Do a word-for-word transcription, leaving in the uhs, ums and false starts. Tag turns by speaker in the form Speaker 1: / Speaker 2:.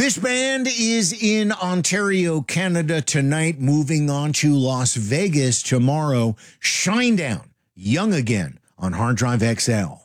Speaker 1: This band is in Ontario, Canada tonight, moving on to Las Vegas tomorrow. Shinedown, Young Again on Hard Drive X L.